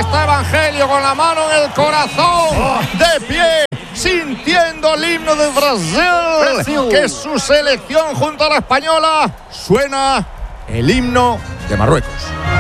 está Evangelio con la mano en el corazón, de pie, sintiendo el himno de Brasil, que es su selección junto a la española. Suena el himno de Marruecos.